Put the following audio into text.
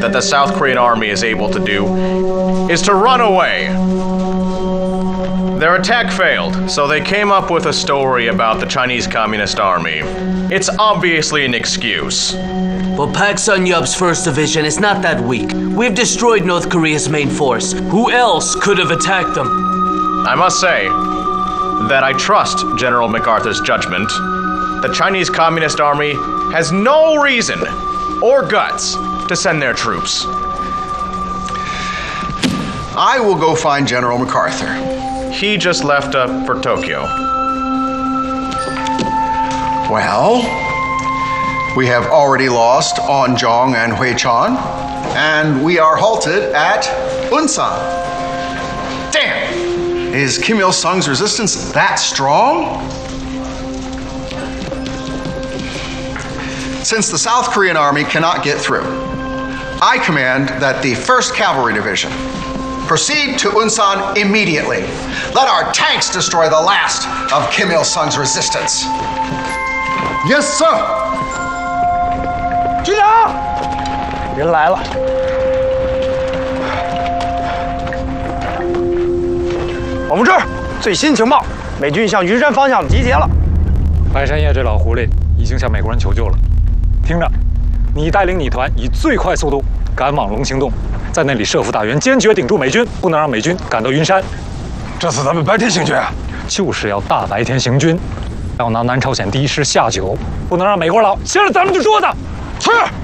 that the South Korean army is able to do is to run away. Their attack failed, so they came up with a story about the Chinese Communist Army. It's obviously an excuse. But Pak Sun-yup's 1st Division is not that weak. We've destroyed North Korea's main force. Who else could have attacked them? I must say that I trust General MacArthur's judgment. The Chinese Communist Army has no reason or guts to send their troops. I will go find General MacArthur. He just left for Tokyo. Well, we have already lost Onjong and Huichan, and we are halted at Unsan. Damn! Is Kim Il-sung's resistance that strong? Since the South Korean army cannot get through, I command that the 1st Cavalry Division proceed to Unsan immediately. Let our tanks destroy the last of Kim Il-sung's resistance. Yes, sir. 局长，人来了。我们这儿最新情报，美军向云山方向集结了。 白山叶这老狐狸已经向美国人求救了。听着，你带领你团以最快速度赶往龙兴洞，在那里设伏大援，坚决顶住美军，不能让美军赶到云山。 这次咱们白天行军啊， 就是要大白天行军，要拿南朝鲜第1师下酒，不能让美国佬先让咱们就桌子。 是。